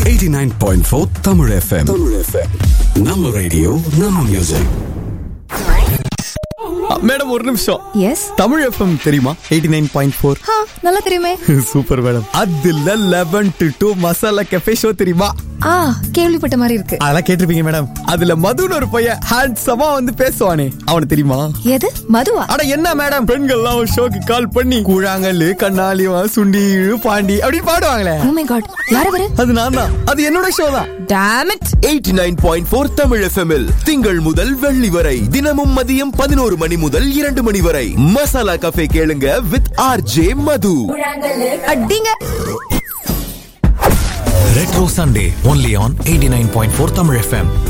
89.4 Tamil FM. நம்ம radio நம்ம music. Madam ஒரு நிமிஷம். எஸ். தமிழ் எஃப்எம் தெரியுமா? 89.4. நல்லா தெரியுமே. Super madam. அதுல 11 to 2 மசாலா கஃபே ஷோ தெரியுமா? கேள்விப்பட்ட மாதிரி இருக்கு. அதெல்லாம் கேட்டிருப்பீங்க மேடம். அதுல மதுன்னு ஒரு பையன் ஹேண்ட்ஸமா வந்து பேசுவானே, அவனுக்கு தெரியுமா? எது மதுவா? அட என்ன மேடம், பெண்கள்லாம் ஒரு ஷோக்கு கால் பண்ணி கூழாங்கல்லு கண்ணாலிவா சுண்டி பாண்டி அப்படி பாடுவாங்களே. Oh my god, யார் அவரு? அது நான் தான். அது என்னோட ஷோ தான். Damn it. 89.4 தமிழ் எஃப்எம்மில் திங்கள் முதல் வெள்ளி வரை தினமும் மதியம் 11 மணி முதல் 2 மணி வரை மசாலா கஃபே கேளுங்க வித் RJ மது. அடிங்க. Retro Sunday only on 89.4 Tamil FM.